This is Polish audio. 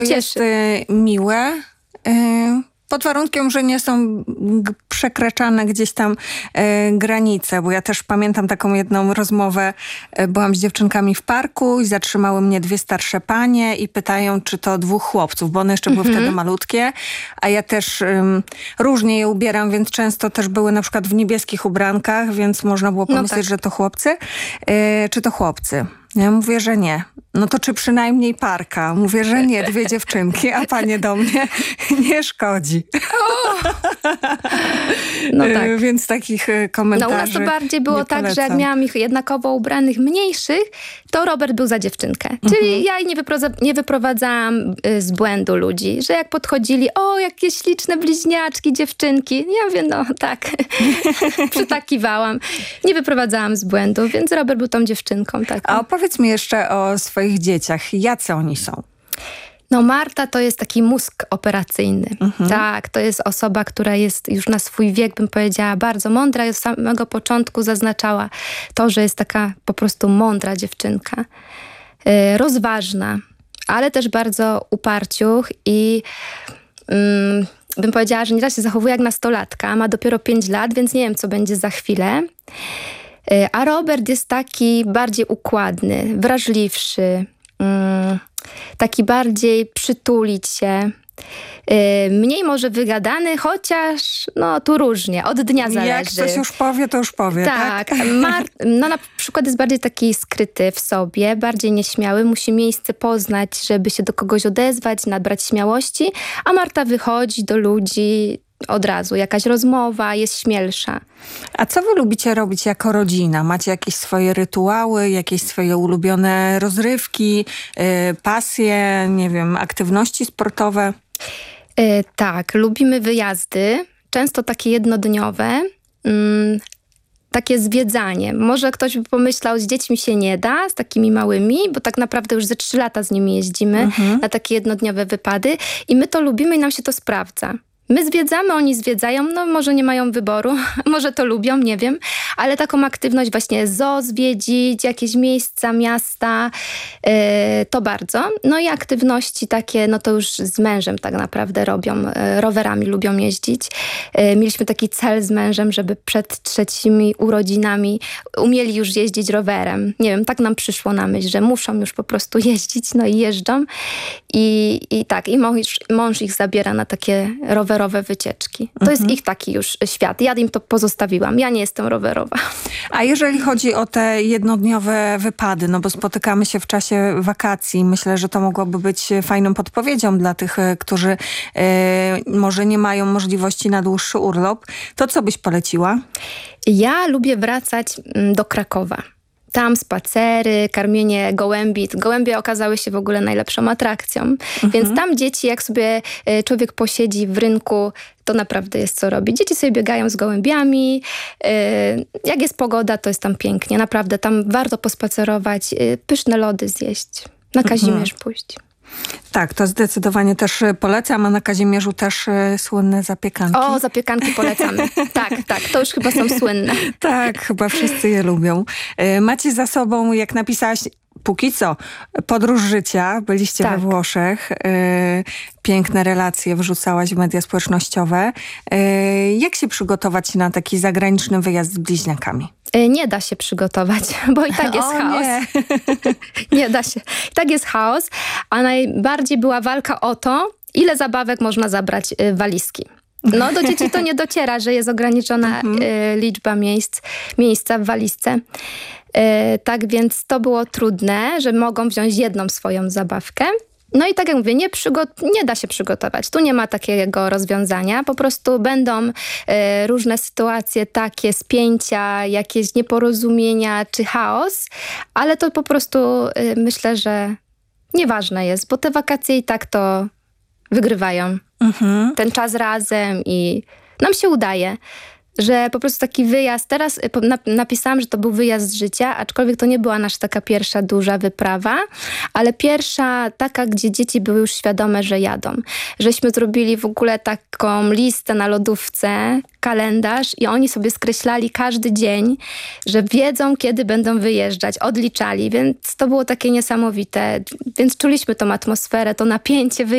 Jest cieszy. miłe. Pod warunkiem, że nie są przekraczane gdzieś tam granice, bo ja też pamiętam taką jedną rozmowę. Byłam z dziewczynkami w parku i zatrzymały mnie dwie starsze panie i pytają, czy to dwóch chłopców, bo one jeszcze były wtedy malutkie, a ja też różnie je ubieram, więc często też były na przykład w niebieskich ubrankach, więc można było pomyśleć, że to chłopcy. Czy to chłopcy? Ja mówię, że nie. No to czy przynajmniej parka? Mówię, że nie, dwie dziewczynki, a panie do mnie nie szkodzi. No tak. Więc takich komentarzy No u nas to bardziej było tak, polecam. że jak miałam ich jednakowo ubranych mniejszych, to Robert był za dziewczynkę. Czyli ja nie wyprowadzałam z błędu ludzi, że jak podchodzili, o jakie śliczne bliźniaczki, dziewczynki. Ja mówię, no tak, przytakiwałam. Nie wyprowadzałam z błędu, więc Robert był tą dziewczynką. Taką. A opowiedz mi jeszcze o swoich dzieciach. Jacy oni są? No Marta to jest taki mózg operacyjny. Tak, to jest osoba, która jest już na swój wiek, bym powiedziała, bardzo mądra i od samego początku zaznaczała to, że jest taka po prostu mądra dziewczynka. Rozważna, ale też bardzo uparciuch i bym powiedziała, że nieraz się zachowuje jak nastolatka. Ma dopiero 5 lat, więc nie wiem, co będzie za chwilę. A Robert jest taki bardziej układny, wrażliwszy, taki bardziej przytulić się. Mniej może wygadany, chociaż no tu różnie, od dnia zależy. Jak coś już powie, to już powie, tak? No na przykład jest bardziej taki skryty w sobie, bardziej nieśmiały, musi miejsce poznać, żeby się do kogoś odezwać, nabrać śmiałości, a Marta wychodzi do ludzi od razu, jakaś rozmowa, jest śmielsza. A co wy lubicie robić jako rodzina? Macie jakieś swoje rytuały, jakieś swoje ulubione rozrywki, pasje, nie wiem, aktywności sportowe? Tak, lubimy wyjazdy, często takie jednodniowe, takie zwiedzanie. Może ktoś by pomyślał, z dziećmi się nie da, z takimi małymi, bo tak naprawdę już ze 3 lata z nimi jeździmy na takie jednodniowe wypady i my to lubimy i nam się to sprawdza. My zwiedzamy, oni zwiedzają, no może nie mają wyboru, może to lubią, nie wiem, ale taką aktywność właśnie zoo zwiedzić, jakieś miejsca, miasta, to bardzo. No i aktywności takie, no to już z mężem tak naprawdę robią, rowerami lubią jeździć. Mieliśmy taki cel z mężem, żeby przed 3 urodzinami umieli już jeździć rowerem. Nie wiem, tak nam przyszło na myśl, że muszą już po prostu jeździć, no i jeżdżą. I tak, i mąż ich zabiera na takie rowerowe wycieczki. To jest ich taki już świat. Ja im to pozostawiłam. Ja nie jestem rowerowa. A jeżeli chodzi o te jednodniowe wypady, no bo spotykamy się w czasie wakacji, myślę, że to mogłoby być fajną podpowiedzią dla tych, którzy może nie mają możliwości na dłuższy urlop, to co byś poleciła? Ja lubię wracać do Krakowa. Tam spacery, karmienie gołębi. Gołębie okazały się w ogóle najlepszą atrakcją. Więc tam dzieci, jak sobie człowiek posiedzi w rynku, to naprawdę jest co robić. Dzieci sobie biegają z gołębiami. Jak jest pogoda, to jest tam pięknie. Naprawdę, tam warto pospacerować, pyszne lody zjeść, na Kazimierz pójść. Tak, to zdecydowanie też polecam, a na Kazimierzu też słynne zapiekanki. O, zapiekanki polecamy. Tak, to już chyba są słynne. Tak, chyba wszyscy je lubią. Macie za sobą, jak napisałaś, póki co, podróż życia. Byliście we Włoszech. Piękne relacje wrzucałaś w media społecznościowe. Jak się przygotować na taki zagraniczny wyjazd z bliźniakami? Nie da się przygotować, bo i tak jest chaos. Nie da się. I tak jest chaos, a najbardziej była walka o to, ile zabawek można zabrać w walizki. No do dzieci to nie dociera, że jest ograniczona liczba miejsca w walizce. Tak więc to było trudne, że mogą wziąć jedną swoją zabawkę. No i tak jak mówię, nie da się przygotować. Tu nie ma takiego rozwiązania. Po prostu będą różne sytuacje, takie spięcia, jakieś nieporozumienia czy chaos, ale to po prostu myślę, że nieważne jest, bo te wakacje i tak to wygrywają. Ten czas razem i nam się udaje. Że po prostu taki wyjazd, teraz napisałam, że to był wyjazd z życia, aczkolwiek to nie była nasza taka pierwsza duża wyprawa, ale pierwsza taka, gdzie dzieci były już świadome, że jadą. Żeśmy zrobili w ogóle taką listę na lodówce, kalendarz i oni sobie skreślali każdy dzień, że wiedzą, kiedy będą wyjeżdżać, odliczali, więc to było takie niesamowite, więc czuliśmy tą atmosferę, to napięcie